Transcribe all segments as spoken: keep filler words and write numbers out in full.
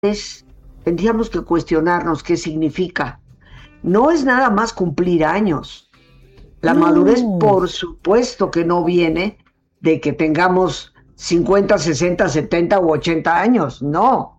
es, tendríamos que cuestionarnos qué significa. No es nada más cumplir años. La No. madurez, por supuesto que no viene de que tengamos cincuenta, sesenta, setenta u ochenta años, no.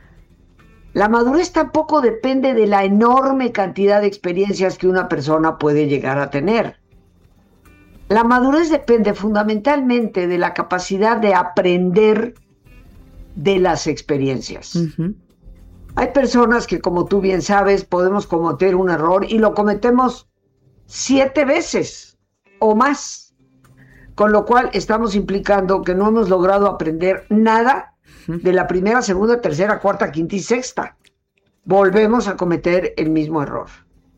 La madurez tampoco depende de la enorme cantidad de experiencias que una persona puede llegar a tener. La madurez depende fundamentalmente de la capacidad de aprender de las experiencias. Uh-huh. Hay personas que, como tú bien sabes, podemos cometer un error y lo cometemos siete veces o más, con lo cual estamos implicando que no hemos logrado aprender nada de la primera, segunda, tercera, cuarta, quinta y sexta. Volvemos a cometer el mismo error.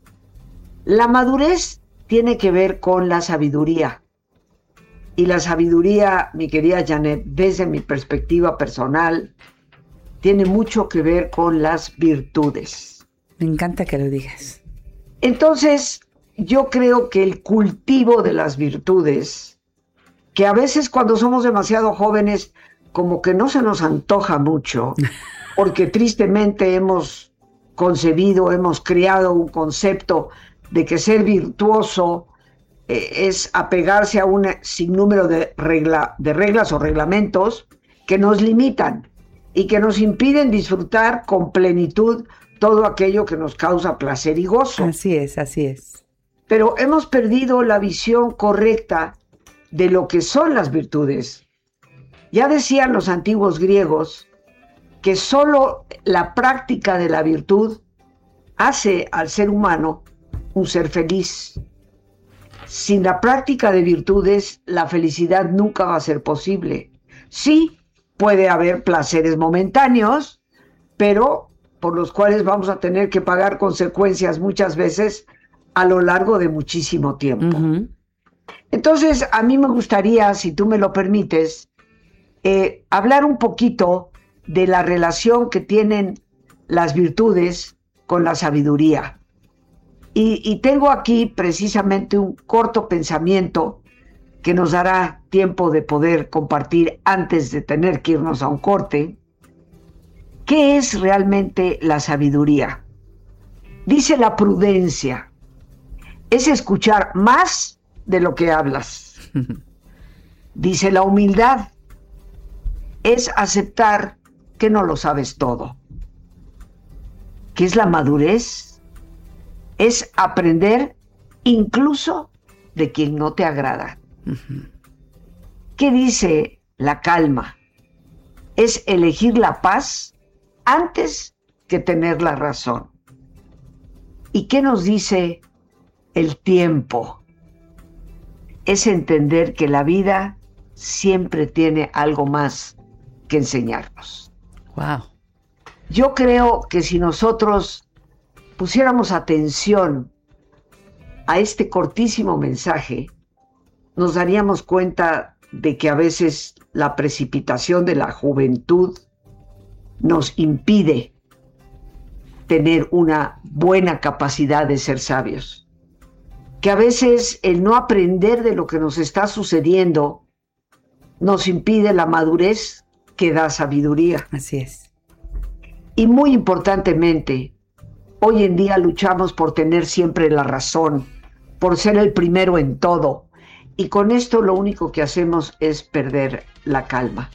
La madurez tiene que ver con la sabiduría. Y la sabiduría, mi querida Janet, desde mi perspectiva personal, tiene mucho que ver con las virtudes. Me encanta que lo digas. Entonces, yo creo que el cultivo de las virtudes, que a veces cuando somos demasiado jóvenes, como que no se nos antoja mucho, porque tristemente hemos concebido, hemos creado un concepto de que ser virtuoso eh, es apegarse a un sinnúmero de, regla, de reglas o reglamentos que nos limitan y que nos impiden disfrutar con plenitud todo aquello que nos causa placer y gozo. Así es, así es. Pero hemos perdido la visión correcta de lo que son las virtudes. Ya decían los antiguos griegos que solo la práctica de la virtud hace al ser humano un ser feliz. Sin la práctica de virtudes, la felicidad nunca va a ser posible. Sí, puede haber placeres momentáneos, pero por los cuales vamos a tener que pagar consecuencias muchas veces a lo largo de muchísimo tiempo. Uh-huh. Entonces, a mí me gustaría, si tú me lo permites, eh, hablar un poquito de la relación que tienen las virtudes con la sabiduría. Y, y tengo aquí precisamente un corto pensamiento que nos dará tiempo de poder compartir antes de tener que irnos a un corte. ¿Qué es realmente la sabiduría? Dice la prudencia, es escuchar más de lo que hablas. Dice la humildad, es aceptar que no lo sabes todo. ¿Qué es la madurez? Es aprender incluso de quien no te agrada. Uh-huh. ¿Qué dice la calma? Es elegir la paz antes que tener la razón. ¿Y qué nos dice el tiempo? Es entender que la vida siempre tiene algo más que enseñarnos. Wow. Yo creo que si nosotros pusiéramos atención a este cortísimo mensaje, nos daríamos cuenta de que a veces la precipitación de la juventud nos impide tener una buena capacidad de ser sabios. Que a veces el no aprender de lo que nos está sucediendo nos impide la madurez que da sabiduría. Así es. Y muy importantemente, hoy en día luchamos por tener siempre la razón, por ser el primero en todo. Y con esto lo único que hacemos es perder la calma.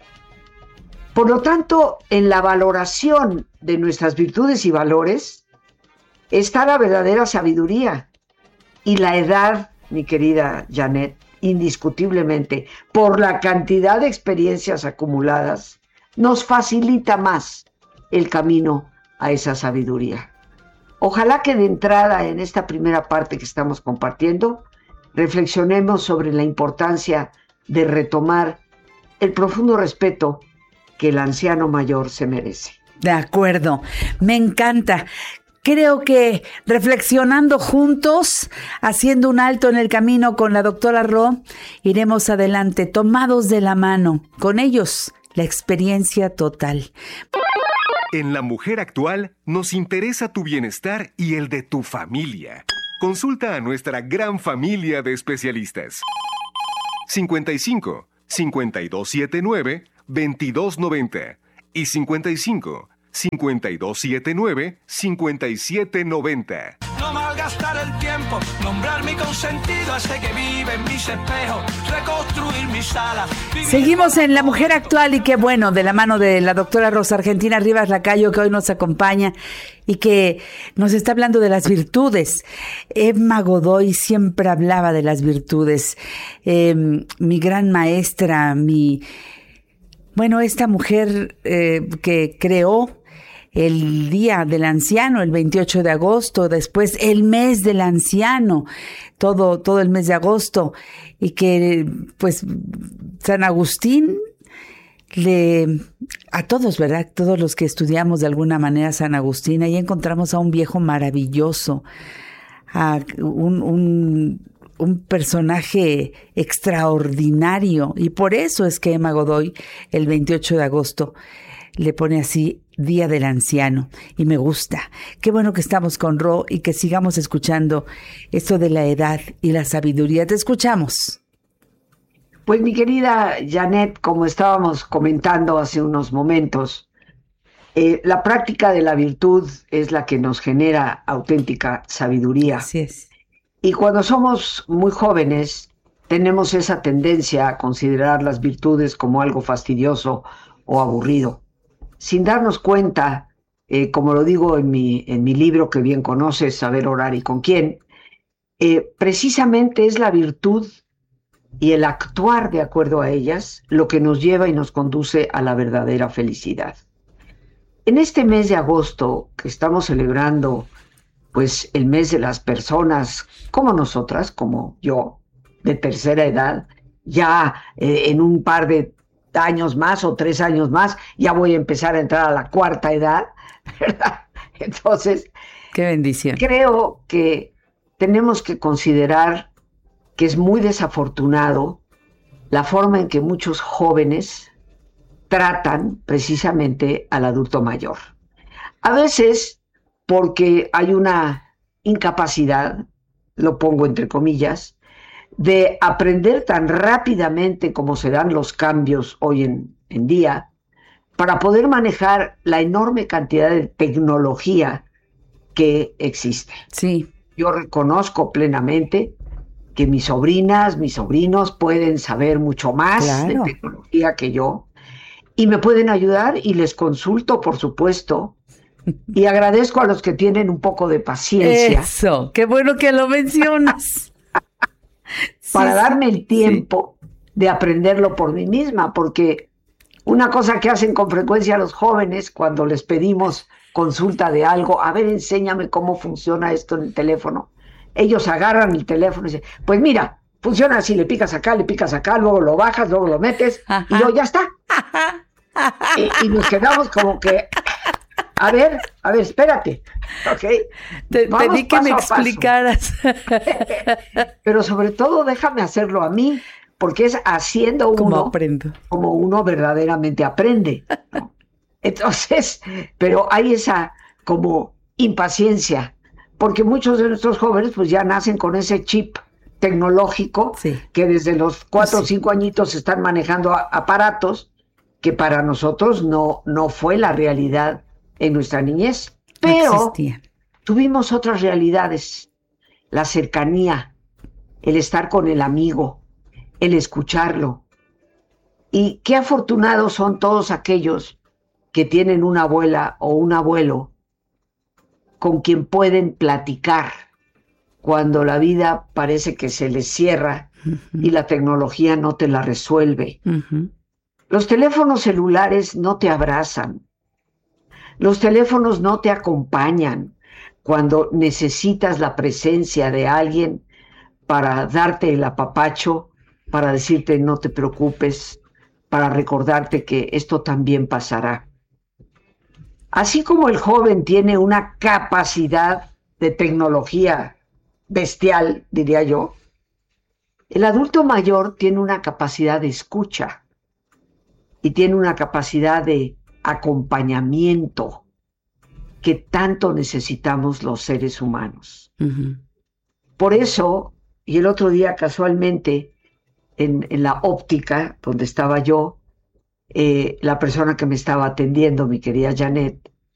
Por lo tanto, en la valoración de nuestras virtudes y valores está la verdadera sabiduría. Y la edad, mi querida Janet, indiscutiblemente, por la cantidad de experiencias acumuladas, nos facilita más el camino a esa sabiduría. Ojalá que de entrada en esta primera parte que estamos compartiendo, reflexionemos sobre la importancia de retomar el profundo respeto que el anciano mayor se merece. De acuerdo, me encanta. Creo que reflexionando juntos, haciendo un alto en el camino con la doctora Ro, iremos adelante, tomados de la mano, con ellos, la experiencia total. En La Mujer Actual nos interesa tu bienestar y el de tu familia. Consulta a nuestra gran familia de especialistas. cincuenta y cinco, cincuenta y dos setenta y nueve, veintidós noventa y cincuenta y cinco, cinco dos siete nueve, cinco siete nueve cero. No malgastar el tiempo, nombrar mi consentido, ese que vive en mis espejos, reconstruir mis salas. Seguimos en La Mujer Actual y qué bueno, de la mano de la doctora Rosa Argentina Rivas Lacayo, que hoy nos acompaña y que nos está hablando de las virtudes. Emma Godoy siempre hablaba de las virtudes. Eh, mi gran maestra, mi... Bueno, esta mujer eh, que creó el Día del Anciano, el veintiocho de agosto, después el mes del anciano, todo, todo el mes de agosto, y que pues San Agustín le, a todos, ¿verdad? Todos los que estudiamos de alguna manera San Agustín, ahí encontramos a un viejo maravilloso, a un, un, un personaje extraordinario, y por eso es que Emma Godoy, el veintiocho de agosto, le pone así Día del Anciano, y me gusta. Qué bueno que estamos con Ro y que sigamos escuchando esto de la edad y la sabiduría. Te escuchamos. Pues mi querida Janet, como estábamos comentando hace unos momentos, eh, la práctica de la virtud es la que nos genera auténtica sabiduría. Así es. Y cuando somos muy jóvenes, tenemos esa tendencia a considerar las virtudes como algo fastidioso o aburrido, sin darnos cuenta, eh, como lo digo en mi, en mi libro que bien conoces, Saber Orar y con quién, eh, precisamente es la virtud y el actuar de acuerdo a ellas lo que nos lleva y nos conduce a la verdadera felicidad. En este mes de agosto, que estamos celebrando pues el mes de las personas como nosotras, como yo, de tercera edad, ya eh, en un par de años más o tres años más, ya voy a empezar a entrar a la cuarta edad, ¿verdad? Entonces, qué bendición. Creo que tenemos que considerar que es muy desafortunado la forma en que muchos jóvenes tratan precisamente al adulto mayor. A veces porque hay una incapacidad, lo pongo entre comillas, de aprender tan rápidamente como se dan los cambios hoy en, en día, para poder manejar la enorme cantidad de tecnología que existe. Sí. Yo reconozco plenamente que mis sobrinas, mis sobrinos pueden saber mucho más claro. de tecnología que yo y me pueden ayudar y les consulto, por supuesto, y agradezco a los que tienen un poco de paciencia. Eso, qué bueno que lo mencionas. Para sí, darme el tiempo sí. de aprenderlo por mí misma, porque una cosa que hacen con frecuencia los jóvenes cuando les pedimos consulta de algo, a ver, enséñame cómo funciona esto en el teléfono. Ellos agarran el teléfono y dicen, pues mira, funciona así, le picas acá, le picas acá, luego lo bajas, luego lo metes, ajá. y luego ya está. y, y nos quedamos como que, a ver, a ver, espérate, ¿ok? Te pedí que me explicaras. Pero sobre todo déjame hacerlo a mí, porque es haciendo uno como aprendo. Como uno verdaderamente aprende, ¿no? Entonces, pero hay esa como impaciencia, porque muchos de nuestros jóvenes pues ya nacen con ese chip tecnológico, sí. que desde los cuatro o sí. cinco añitos están manejando a, aparatos que para nosotros no, no fue la realidad en nuestra niñez, pero no tuvimos otras realidades, la cercanía, el estar con el amigo, el escucharlo. Y qué afortunados son todos aquellos que tienen una abuela o un abuelo con quien pueden platicar cuando la vida parece que se les cierra uh-huh. y la tecnología no te la resuelve. Uh-huh. Los teléfonos celulares no te abrazan. Los teléfonos no te acompañan cuando necesitas la presencia de alguien para darte el apapacho, para decirte no te preocupes, para recordarte que esto también pasará. Así como el joven tiene una capacidad de tecnología bestial, diría yo, el adulto mayor tiene una capacidad de escucha y tiene una capacidad de acompañamiento que tanto necesitamos los seres humanos. Uh-huh. Por eso, y el otro día casualmente, en, en la óptica donde estaba yo, eh, la persona que me estaba atendiendo, mi querida Janet,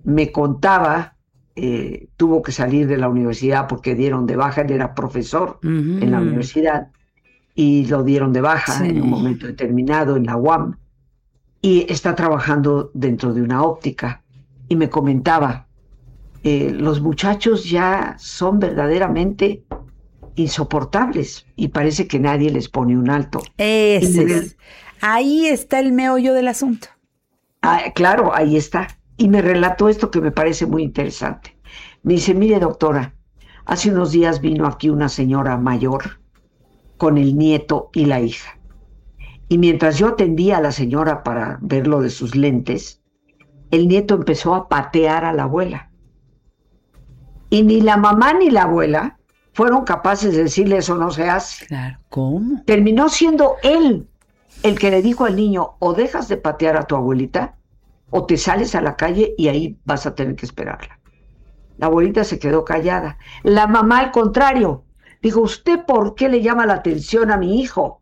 me contaba, eh, tuvo que salir de la universidad porque dieron de baja, él era profesor uh-huh. en la universidad, y lo dieron de baja sí. en un momento determinado en la U A M, y está trabajando dentro de una óptica, y me comentaba, eh, los muchachos ya son verdaderamente insoportables, y parece que nadie les pone un alto. Ese es. Ahí está el meollo del asunto. Ah, claro, ahí está. Y me relató esto que me parece muy interesante. Me dice, mire doctora, hace unos días vino aquí una señora mayor con el nieto y la hija. Y mientras yo atendía a la señora para ver lo de sus lentes, el nieto empezó a patear a la abuela. Y ni la mamá ni la abuela fueron capaces de decirle eso no se hace. Claro, ¿cómo? Terminó siendo él el que le dijo al niño, o dejas de patear a tu abuelita, o te sales a la calle y ahí vas a tener que esperarla. La abuelita se quedó callada. La mamá, al contrario, dijo, ¿usted por qué le llama la atención a mi hijo?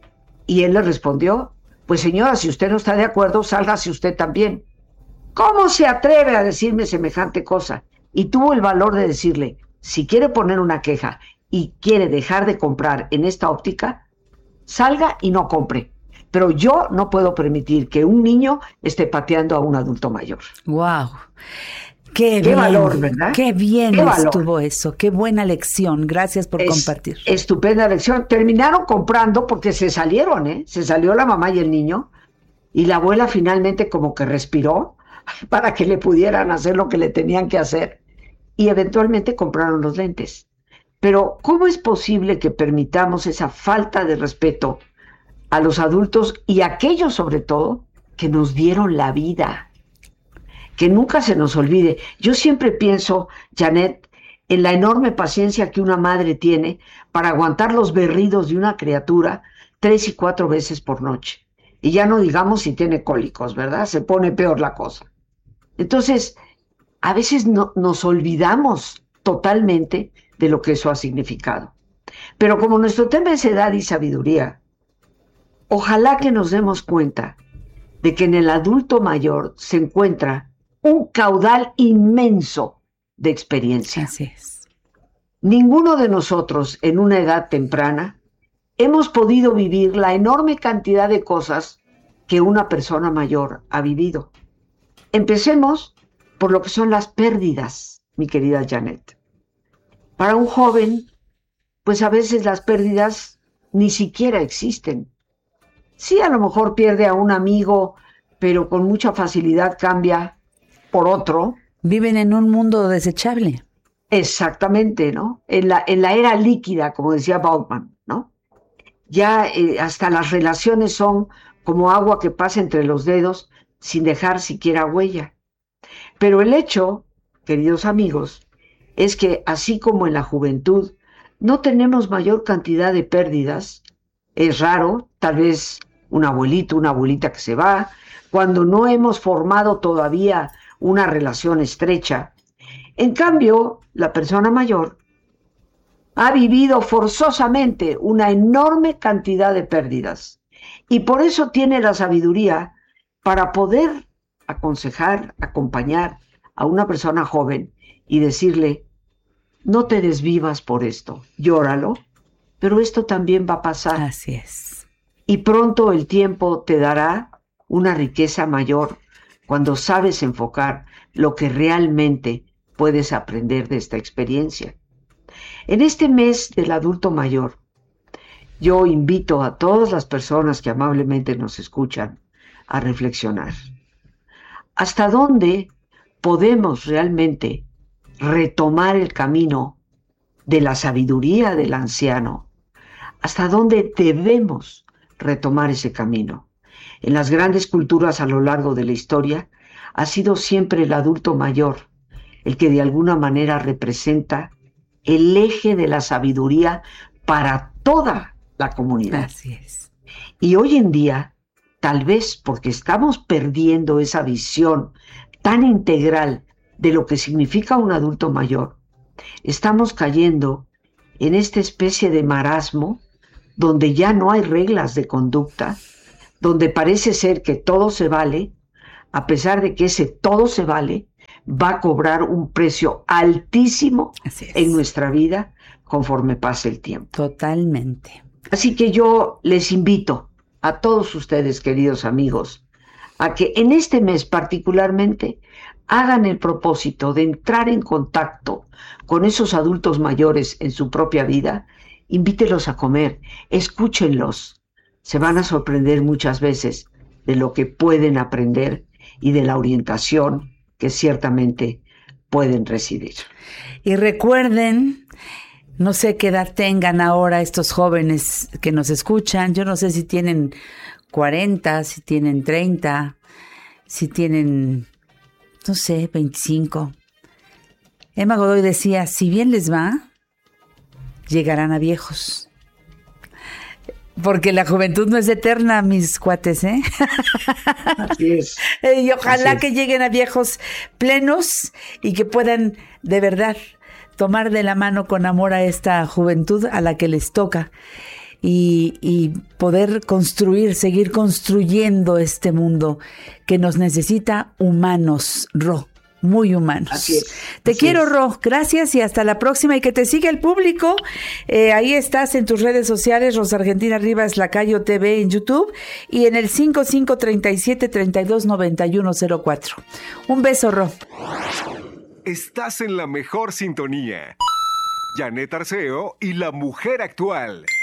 Y él le respondió, pues señora, si usted no está de acuerdo, sálgase usted también. ¿Cómo se atreve a decirme semejante cosa? Y tuvo el valor de decirle, si quiere poner una queja y quiere dejar de comprar en esta óptica, salga y no compre. Pero yo no puedo permitir que un niño esté pateando a un adulto mayor. ¡Wow! Qué, qué bien, valor, ¿verdad? Qué bien qué estuvo valor. Eso, qué buena lección. Gracias por es, compartir. Estupenda lección. Terminaron comprando porque se salieron, ¿eh? Se salió la mamá y el niño, y la abuela finalmente como que respiró para que le pudieran hacer lo que le tenían que hacer, y eventualmente compraron los lentes. Pero, ¿cómo es posible que permitamos esa falta de respeto a los adultos y a aquellos, sobre todo, que nos dieron la vida? Que nunca se nos olvide. Yo siempre pienso, Janet, en la enorme paciencia que una madre tiene para aguantar los berridos de una criatura tres y cuatro veces por noche. Y ya no digamos si tiene cólicos, ¿verdad? Se pone peor la cosa. Entonces, a veces no, nos olvidamos totalmente de lo que eso ha significado. Pero como nuestro tema es edad y sabiduría, ojalá que nos demos cuenta de que en el adulto mayor se encuentra un caudal inmenso de experiencia. Así es. Ninguno de nosotros en una edad temprana hemos podido vivir la enorme cantidad de cosas que una persona mayor ha vivido. Empecemos por lo que son las pérdidas, mi querida Janet. Para un joven, pues a veces las pérdidas ni siquiera existen. Sí, a lo mejor pierde a un amigo, pero con mucha facilidad cambia por otro. Viven en un mundo desechable. Exactamente, ¿no? En la, en la era líquida, como decía Bauman, ¿no? Ya eh, hasta las relaciones son como agua que pasa entre los dedos sin dejar siquiera huella. Pero el hecho, queridos amigos, es que así como en la juventud no tenemos mayor cantidad de pérdidas, es raro, tal vez un abuelito, una abuelita que se va, cuando no hemos formado todavía una relación estrecha. En cambio, la persona mayor ha vivido forzosamente una enorme cantidad de pérdidas y por eso tiene la sabiduría para poder aconsejar, acompañar a una persona joven y decirle, no te desvivas por esto, llóralo, pero esto también va a pasar. Así es. Y pronto el tiempo te dará una riqueza mayor cuando sabes enfocar lo que realmente puedes aprender de esta experiencia. En este mes del adulto mayor, yo invito a todas las personas que amablemente nos escuchan a reflexionar. ¿Hasta dónde podemos realmente retomar el camino de la sabiduría del anciano? ¿Hasta dónde debemos retomar ese camino? En las grandes culturas a lo largo de la historia, ha sido siempre el adulto mayor el que de alguna manera representa el eje de la sabiduría para toda la comunidad. Así es. Y hoy en día, tal vez porque estamos perdiendo esa visión tan integral de lo que significa un adulto mayor, estamos cayendo en esta especie de marasmo donde ya no hay reglas de conducta, donde parece ser que todo se vale, a pesar de que ese todo se vale va a cobrar un precio altísimo en nuestra vida conforme pase el tiempo. Totalmente. Así que yo les invito a todos ustedes, queridos amigos, a que en este mes particularmente hagan el propósito de entrar en contacto con esos adultos mayores en su propia vida. Invítelos a comer, escúchenlos. Se van a sorprender muchas veces de lo que pueden aprender y de la orientación que ciertamente pueden recibir. Y recuerden, no sé qué edad tengan ahora estos jóvenes que nos escuchan, yo no sé si tienen cuarenta, si tienen treinta, si tienen, no sé, veinticinco. Emma Godoy decía, si bien les va, llegarán a viejos. Porque la juventud no es eterna, mis cuates, ¿eh? Así es. Y ojalá Así es. que lleguen a viejos plenos y que puedan, de verdad, tomar de la mano con amor a esta juventud a la que les toca y, y poder construir, seguir construyendo este mundo que nos necesita humanos, Ro. Muy humanos. Así es, te así quiero, es. Ro. Gracias y hasta la próxima. Y que te siga el público. Eh, ahí estás en tus redes sociales, Rosa Argentina Rivas Lacayo T V en YouTube y en el cinco cinco tres siete, tres dos nueve uno cero cuatro. Un beso, Ro. Estás en la mejor sintonía. Janet Arceo y la mujer actual.